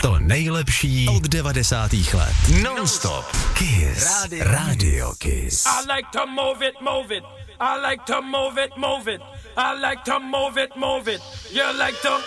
To nejlepší od 90. let. Non-stop. Kiss. Radio Kiss. I like to move it, move it. I like to move it, move it. I like to move it, move it. You like to...